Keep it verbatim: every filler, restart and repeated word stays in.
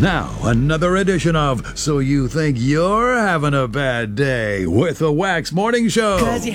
Now, another edition of So You Think You're Having a Bad Day with the Wax Morning Show.